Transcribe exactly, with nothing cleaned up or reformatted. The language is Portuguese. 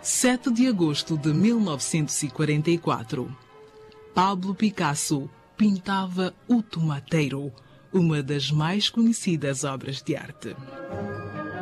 sete de agosto de mil novecentos e quarenta e quatro. Pablo Picasso pintava O Tomateiro, uma das mais conhecidas obras de arte.